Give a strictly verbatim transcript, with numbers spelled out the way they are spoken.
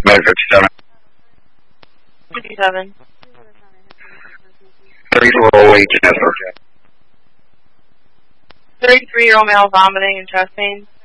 fifty-seven. fifty-seven. thirty-four oh eight, Jasper. thirty-three-year-old male vomiting and chest pain.